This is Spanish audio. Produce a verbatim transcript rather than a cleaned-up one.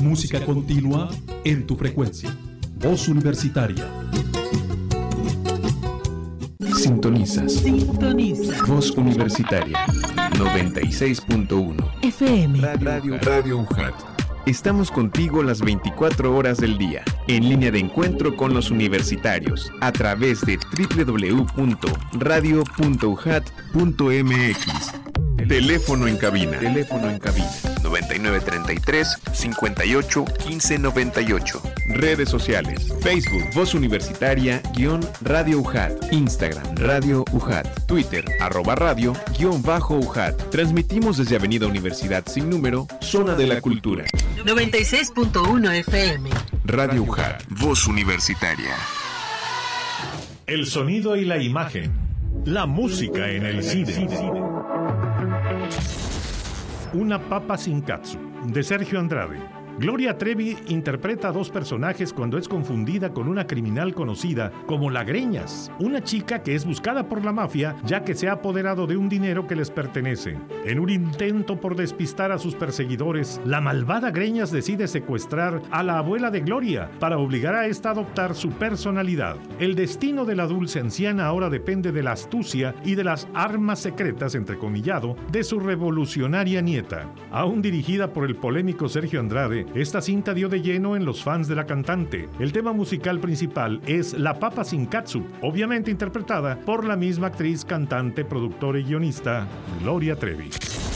música continua en tu frecuencia. Voz Universitaria. Sintonizas. Sintoniza. Voz Universitaria. noventa y seis punto uno. F M. Radio, Radio U J A T. Estamos contigo las veinticuatro horas del día, en línea de encuentro con los universitarios, a través de doble u doble u doble u punto radio punto u j a t punto m x. Teléfono en cabina. Teléfono en cabina. noventa y nueve treinta y tres, cincuenta y ocho, quince noventa y ocho. Redes sociales. Facebook, Voz Universitaria, guión Radio U J A T. Instagram, Radio U J A T. Twitter, arroba radio, guión bajo U J A T. Transmitimos desde Avenida Universidad sin número, Zona de la Cultura. noventa y seis punto uno F M. Radio U J A T. Voz Universitaria. El sonido y la imagen. La música en el cine. Una papa sin katsu, de Sergio Andrade. Gloria Trevi interpreta a dos personajes cuando es confundida con una criminal conocida como la Greñas, una chica que es buscada por la mafia ya que se ha apoderado de un dinero que les pertenece. En un intento por despistar a sus perseguidores, la malvada Greñas decide secuestrar a la abuela de Gloria para obligar a esta a adoptar su personalidad. El destino de la dulce anciana ahora depende de la astucia y de las armas secretas, entrecomillado, de su revolucionaria nieta. Aún dirigida por el polémico Sergio Andrade, esta cinta dio de lleno en los fans de la cantante. El tema musical principal es La Papa Sin Katsu, obviamente interpretada por la misma actriz, cantante, productora y guionista, Gloria Trevi.